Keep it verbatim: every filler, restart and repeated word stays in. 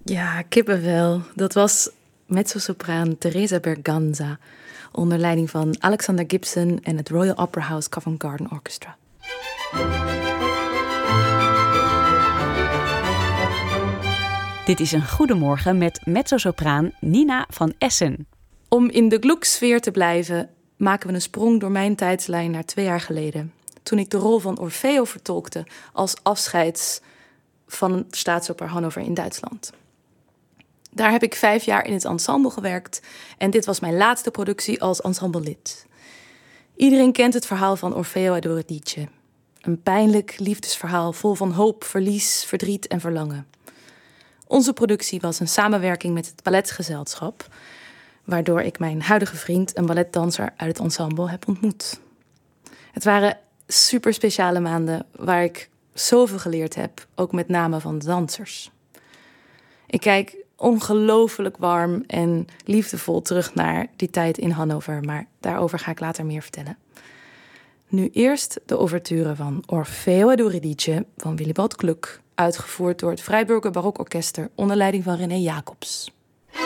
Ja, kippenvel. Dat was mezzosopraan Teresa Berganza, onder leiding van Alexander Gibson en het Royal Opera House Covent Garden Orchestra. Dit is een Goedemorgen met mezzosopraan Nina van Essen. Om in de Gluck-sfeer te blijven, maken we een sprong door mijn tijdslijn naar twee jaar geleden, toen ik de rol van Orfeo vertolkte als afscheids van een Staatsoper Hannover in Duitsland. Daar heb ik vijf jaar in het ensemble gewerkt en dit was mijn laatste productie als ensemblelid. Iedereen kent het verhaal van Orfeo ed Euridice. Een pijnlijk liefdesverhaal vol van hoop, verlies, verdriet en verlangen. Onze productie was een samenwerking met het balletgezelschap, waardoor ik mijn huidige vriend, een balletdanser uit het ensemble, heb ontmoet. Het waren super speciale maanden waar ik zoveel geleerd heb, ook met name van de dansers. Ik kijk ongelooflijk warm en liefdevol terug naar die tijd in Hannover, maar daarover ga ik later meer vertellen. Nu eerst de ouverture van Orfeo ed Euridice van Willibald Gluck, uitgevoerd door het Freiburger Barokorkester onder leiding van René Jacobs.